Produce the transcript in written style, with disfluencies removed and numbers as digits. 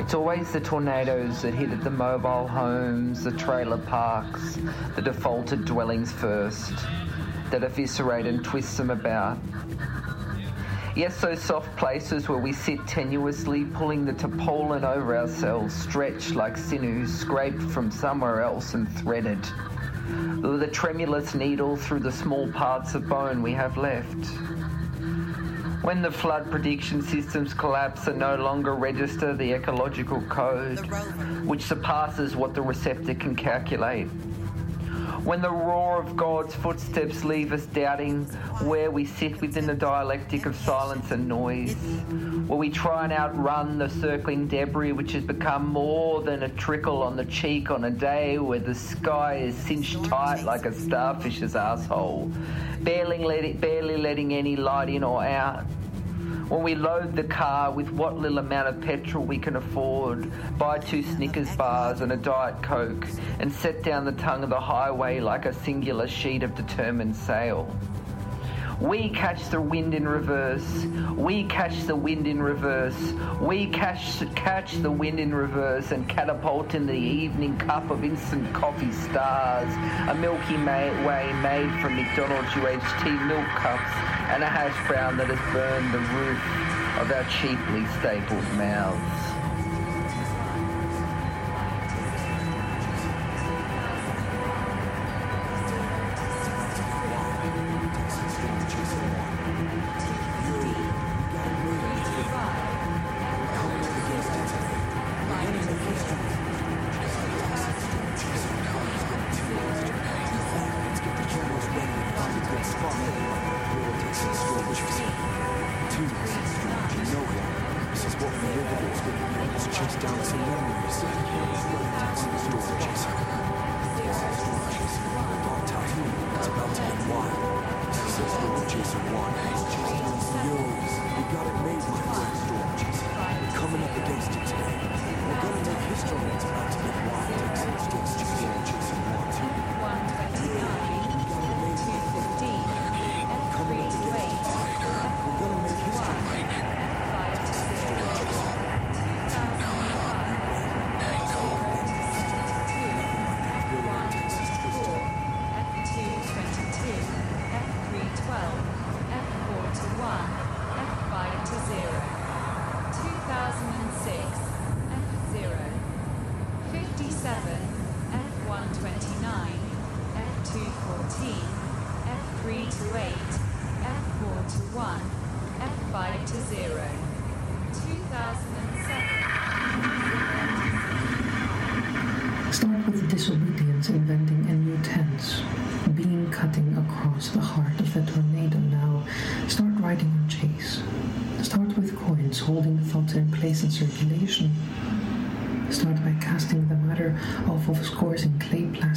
It's always the tornadoes that hit at the mobile homes, the trailer parks, the defaulted dwellings first, that eviscerate and twist them about. Yes, those soft places where we sit tenuously, pulling the tarpaulin over ourselves, stretched like sinews scraped from somewhere else and threaded. With a tremulous needle through the small parts of bone we have left. When the flood prediction systems collapse and no longer register the ecological code, which surpasses what the receptor can calculate. When the roar of God's footsteps leave us doubting where we sit within the dialectic of silence and noise, where we try and outrun the circling debris which has become more than a trickle on the cheek on a day where the sky is cinched tight like a starfish's asshole, barely letting any light in or out. When we load the car with what little amount of petrol we can afford, buy 2 Snickers bars and a Diet Coke, and set down the tongue of the highway like a singular sheet of determined sail. We catch the wind in reverse. We catch the wind in reverse. We catch the wind in reverse and catapult in the evening cup of instant coffee stars, a Milky Way made from McDonald's UHT milk cups and a hash brown that has burned the roof of our cheaply stapled mouths. Start with disobedience, inventing a new tense. Beam cutting across the heart of the tornado now. Start writing on chase. Start with coins, holding thoughts in place in circulation. Start by casting the matter off of scores in clay plastic.